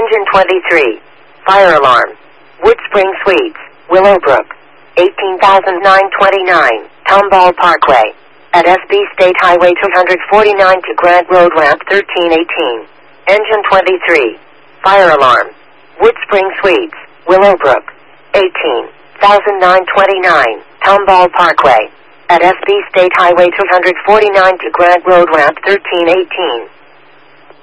Engine 23. Fire alarm. Woodspring Suites, Willowbrook. 18,929, Tomball Parkway. At SB State Highway 249 to Grant Road Ramp 1318. Engine 23. Fire alarm. Woodspring Suites, Willowbrook. 18,929, Tomball Parkway. At SB State Highway 249 to Grant Road Ramp 1318.